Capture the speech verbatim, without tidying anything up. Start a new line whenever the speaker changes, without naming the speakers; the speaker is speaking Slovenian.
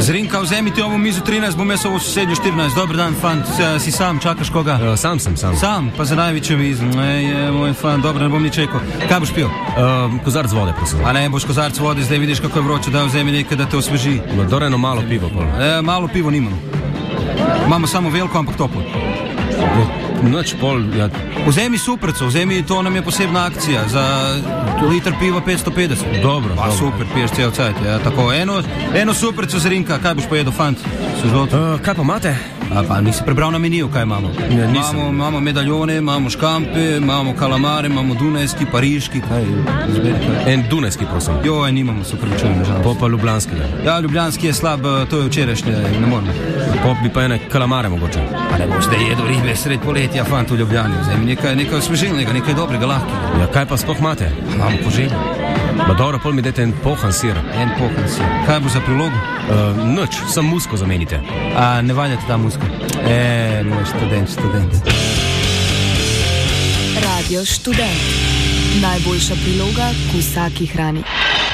Zrinka, vzemi ti ovo mizu trinajst, bom jaz ovo sosednjo štirinajst. Dobar dan, fant, si sam, čakaš koga?
Uh, sam sem, sam.
Sam, pa za največjo mizo. Ej, moj fant, dobro, ne bom nič rekel. Kaj boš pil?
Uh, kozarc vode, prosim.
A ne, boš kozarc vode, zdaj vidiš, kako je vroče, da vzemi nekaj, da te osveži.
No, doreno malo pivo, pol.
E, malo pivo nimam. Imamo samo veliko, ampak toplo.
Noč pol, ja.
Vzemi suprco, vzemi, to nam je posebna akcija, za liter piva petsto petdeset.
Dobro,
pa,
dobro.
Super, piješ cel cajt, ja, tako, eno, eno suprco Zrinka, kaj boš pojedel, fant?
Uh, kaj pa imate?
A pa nisi prebral na meniju, kaj imamo?
Ne, nisem.
Imamo, imamo medaljone, imamo škampe, imamo kalamare, imamo dunajski, pariški, kaj, izberi kaj.
En dunajski, prosim.
Joj, nimamo, se pravičujem, nažalost.
Po pa ljubljanskega.
Ja, ljubljanski je slab, to je včerajšnje, ne moramo.
Po bi pa ene kalamare mogoče.
A ne boš, da jedo ribe sred poletja, fant, v Ljubljani, vzemi nekaj, nekaj osvežilnega, nekaj dobrega, lahkega.
Ja, kaj pa sploh imate?
Imamo poželj.
Ma dobro, pol mi dajte en pohan sir.
En pohan sir. Kaj bo za prilogo?
Uh, noč, sam musko zamenite.
A ne valjate ta muska? E, moj študent, študent.
Radio Študent. Najboljša priloga k vsaki hrani.